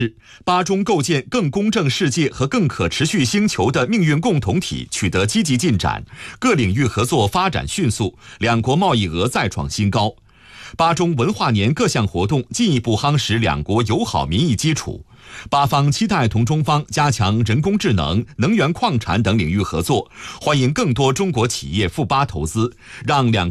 巴中构建更公正世界和更可持续星球的命运共同体取得积极进展，各领域合作发展迅速，两国贸易额再创新高。巴中文化年各项活动进一步夯实两国友好民意基础。巴方期待同中方加强人工智能、能源矿产等领域合作，欢迎更多中国企业赴巴投资，让两